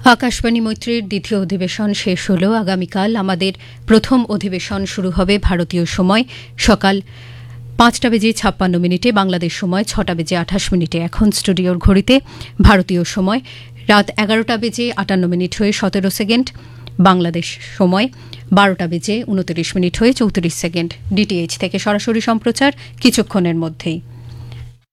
আকাশবাণী মৈত্রীর দ্বিতীয় অধিবেশন শেষ হল। আগামীকাল আমাদের প্রথম অধিবেশন শুরু হবে ভারতীয় সময় সকাল ৫:৫৬ বাংলাদেশ সময় ৬:২৮ এখন স্টুডিওর ঘড়িতে ভারতীয় সময় রাত ১১:৫৮ হয়ে ১৭ সেকেন্ড, বাংলাদেশ সময় ১২:২৯ হয়ে ৩৪ সেকেন্ড। ডিটিএইচ থেকে সরাসরি সম্প্রচার কিছুক্ষণের মধ্যেই।